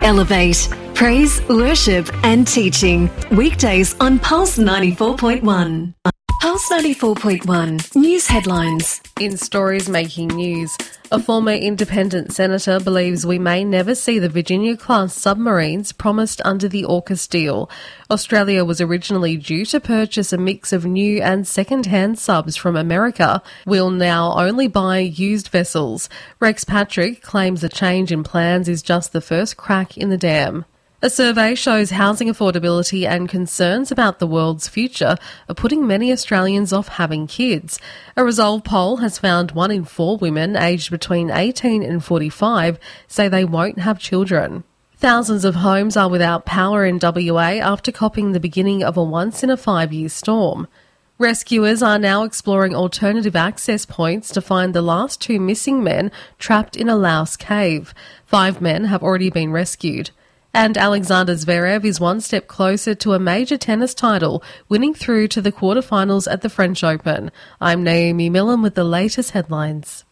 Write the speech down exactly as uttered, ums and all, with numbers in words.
Elevate. Praise, worship and teaching. Weekdays on Pulse ninety-four point one. Pulse ninety-four point one. News headlines. In stories making news, a former independent senator believes we may never see the Virginia-class submarines promised under the AUKUS deal. Australia was originally due to purchase a mix of new and second-hand subs from America. We'll now only buy used vessels. Rex Patrick claims a change in plans is just the first crack in the dam. A survey shows housing affordability and concerns about the world's future are putting many Australians off having kids. A Resolve poll has found one in four women aged between eighteen and forty-five say they won't have children. Thousands of homes are without power in W A after copping the beginning of a once-in-a-five-year storm. Rescuers are now exploring alternative access points to find the last two missing men trapped in a Laos cave. Five men have already been rescued. And Alexander Zverev is one step closer to a major tennis title, winning through to the quarterfinals at the French Open. I'm Naomi Millen with the latest headlines.